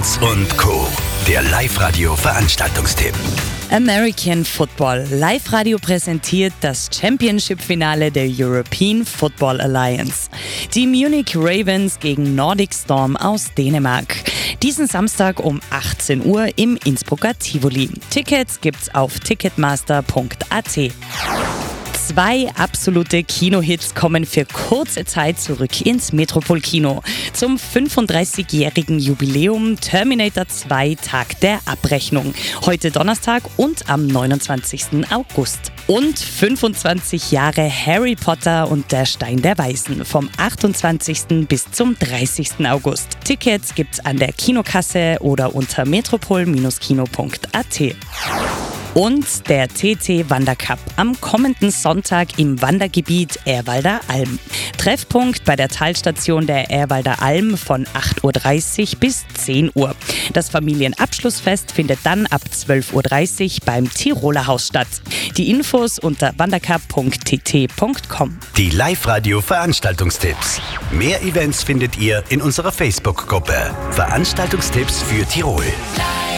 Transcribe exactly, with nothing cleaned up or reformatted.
Lanz und Co. Der Live-Radio-Veranstaltungstipp. American Football. Live-Radio präsentiert das Championship-Finale der European Football Alliance. Die Munich Ravens gegen Nordic Storm aus Dänemark. Diesen Samstag um achtzehn Uhr im Innsbrucker Tivoli. Tickets gibt's auf ticketmaster punkt a t. Zwei absolute Kinohits kommen für kurze Zeit zurück ins Metropol-Kino. Zum fünfunddreißigjährigen Jubiläum Terminator zwei Tag der Abrechnung. Heute Donnerstag und am neunundzwanzigsten August. Und fünfundzwanzig Jahre Harry Potter und der Stein der Weisen vom achtundzwanzigsten bis zum dreißigsten August. Tickets gibt's an der Kinokasse oder unter metropol kino punkt a t. Und der T T Wandercup am kommenden Sonntag im Wandergebiet Ehrwalder Alm. Treffpunkt bei der Talstation der Ehrwalder Alm von acht Uhr dreißig bis zehn Uhr. Das Familienabschlussfest findet dann ab zwölf Uhr dreißig beim Tiroler Haus statt. Die Infos unter wandercup punkt t t punkt com. Die Live-Radio-Veranstaltungstipps. Mehr Events findet ihr in unserer Facebook-Gruppe. Veranstaltungstipps für Tirol.